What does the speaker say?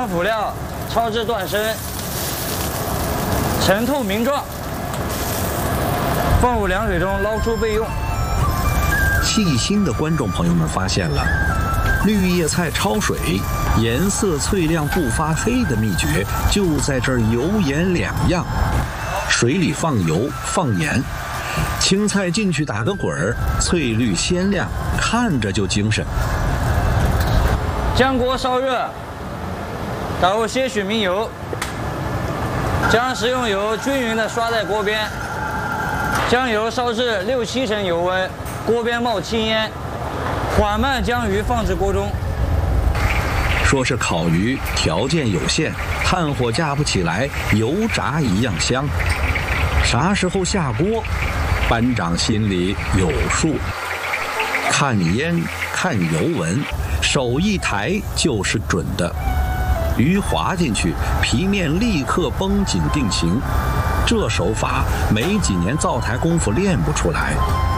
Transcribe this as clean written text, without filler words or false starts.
将辅料焯至断生，呈透明状，放入凉水中捞出备用。 细心的观众朋友们发现了，绿叶菜焯水颜色翠亮不发黑的秘诀就在这儿油盐两样。水里放油放盐，青菜进去打个滚儿，翠绿鲜亮，看着就精神。 将锅烧热，打入些许明油，将食用油均匀地刷在锅边，将油烧至6-7成油温，锅边冒青烟，缓慢将鱼放至锅中。 说是烤鱼条件有限，炭火架不起来，油炸一样香。啥时候下锅，班长心里有数。看烟看油纹，手一抬就是准的。鱼滑进去，皮面立刻绷紧定型。这手法没几年灶台功夫练不出来。